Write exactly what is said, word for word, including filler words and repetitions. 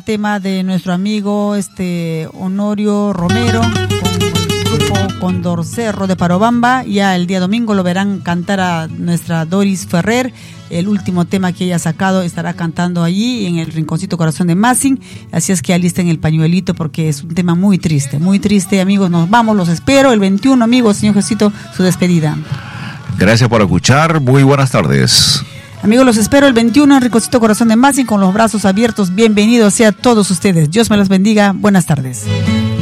tema de nuestro amigo este Honorio Romero con el grupo Condor Cerro de Parobamba. Ya el día domingo lo verán cantar a nuestra Doris Ferrer. El último tema que ella ha sacado estará cantando allí en el Rinconcito Corazón de Massing. Así es que alisten el pañuelito porque es un tema muy triste, muy triste, amigos. Nos vamos, los espero el veintiuno, amigos. Señor Jesito, su despedida. Gracias por escuchar. Muy buenas tardes. Amigos, los espero el veintiuno en Rinconcito Corazón de Massing con los brazos abiertos. Bienvenidos sea todos ustedes. Dios me los bendiga. Buenas tardes.